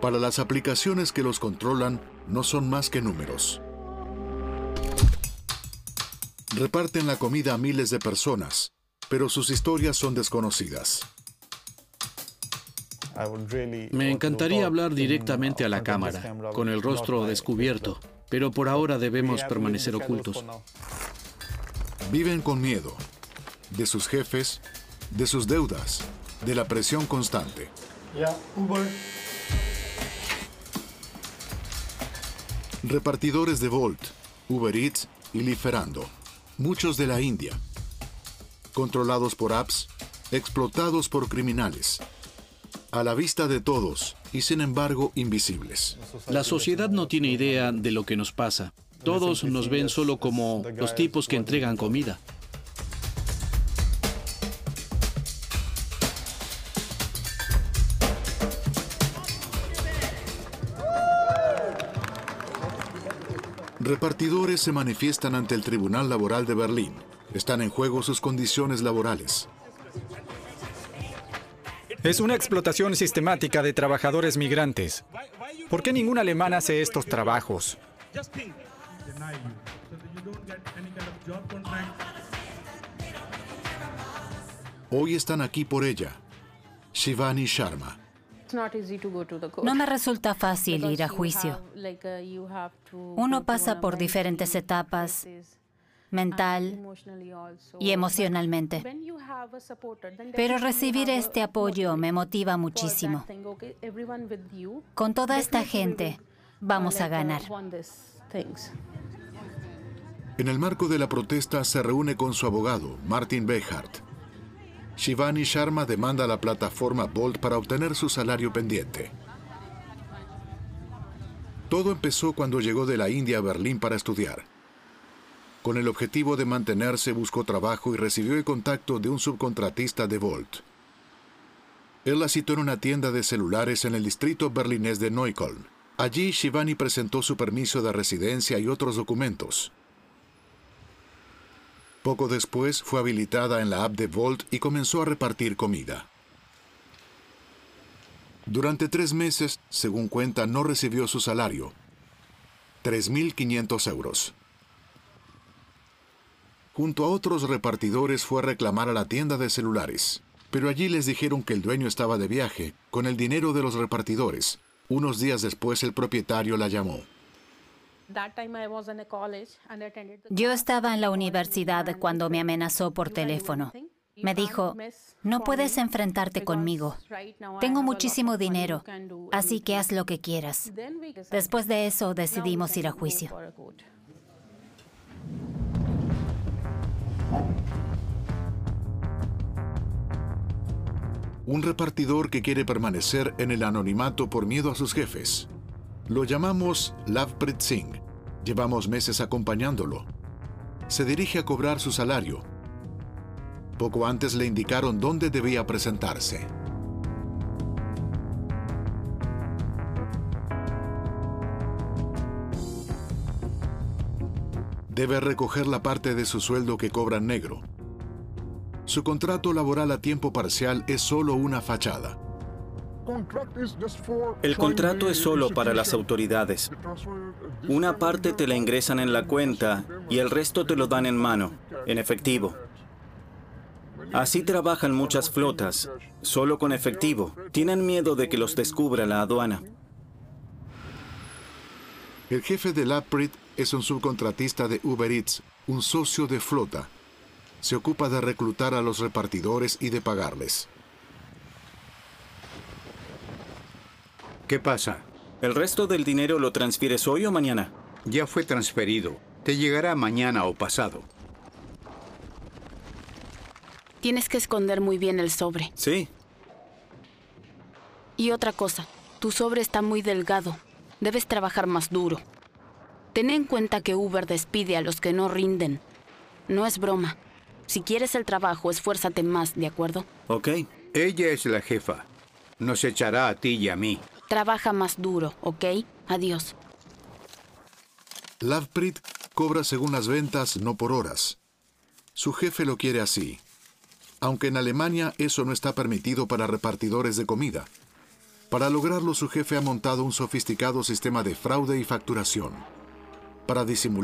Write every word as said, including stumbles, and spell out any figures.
Para las aplicaciones que los controlan, no son más que números. Reparten la comida a miles de personas, pero sus historias son desconocidas. Me encantaría hablar directamente a la cámara, con el rostro descubierto, pero por ahora debemos permanecer ocultos. Viven con miedo, de sus jefes, de sus deudas, de la presión constante. Repartidores de Bolt, Uber Eats y Liferando, muchos de la India, controlados por apps, explotados por criminales, a la vista de todos y sin embargo invisibles. La sociedad no tiene idea de lo que nos pasa. Todos nos ven solo como los tipos que entregan comida. Repartidores se manifiestan ante el Tribunal Laboral de Berlín. Están en juego sus condiciones laborales. Es una explotación sistemática de trabajadores migrantes. ¿Por qué ningún alemán hace estos trabajos? Hoy están aquí por ella, Shivani Sharma. No me resulta fácil ir a juicio. Uno pasa por diferentes etapas, mental y emocionalmente. Pero recibir este apoyo me motiva muchísimo. Con toda esta gente, vamos a ganar. En el marco de la protesta se reúne con su abogado, Martin Beckhardt. Shivani Sharma demanda a la plataforma Bolt para obtener su salario pendiente. Todo empezó cuando llegó de la India a Berlín para estudiar. Con el objetivo de mantenerse, buscó trabajo y recibió el contacto de un subcontratista de Bolt. Él la citó en una tienda de celulares en el distrito berlinés de Neukölln. Allí, Shivani presentó su permiso de residencia y otros documentos. Poco después, fue habilitada en la app de Bolt y comenzó a repartir comida. Durante tres meses, según cuenta, no recibió su salario, tres mil quinientos euros. Junto a otros repartidores fue a reclamar a la tienda de celulares, pero allí les dijeron que el dueño estaba de viaje con el dinero de los repartidores. Unos días después, el propietario la llamó. Yo estaba en la universidad cuando me amenazó por teléfono. Me dijo, no puedes enfrentarte conmigo. Tengo muchísimo dinero, así que haz lo que quieras. Después de eso decidimos ir a juicio. Un repartidor que quiere permanecer en el anonimato por miedo a sus jefes. Lo llamamos Lavpreet Singh. Llevamos meses acompañándolo. Se dirige a cobrar su salario. Poco antes le indicaron dónde debía presentarse. Debe recoger la parte de su sueldo que cobra en negro. Su contrato laboral a tiempo parcial es solo una fachada. El contrato es solo para las autoridades. Una parte te la ingresan en la cuenta y el resto te lo dan en mano, en efectivo. Así trabajan muchas flotas, solo con efectivo. Tienen miedo de que los descubra la aduana. El jefe de Lavpreet es un subcontratista de Uber Eats, un socio de flota. Se ocupa de reclutar a los repartidores y de pagarles. ¿Qué pasa? ¿El resto del dinero lo transfieres hoy o mañana? Ya fue transferido. Te llegará mañana o pasado. Tienes que esconder muy bien el sobre. Sí. Y otra cosa, tu sobre está muy delgado. Debes trabajar más duro. Ten en cuenta que Uber despide a los que no rinden. No es broma. Si quieres el trabajo, esfuérzate más, ¿de acuerdo? Ok. Ella es la jefa. Nos echará a ti y a mí. Trabaja más duro, ¿ok? Adiós. Lavpreet cobra según las ventas, no por horas. Su jefe lo quiere así. Aunque en Alemania eso no está permitido para repartidores de comida. Para lograrlo, su jefe ha montado un sofisticado sistema de fraude y facturación. Para disimular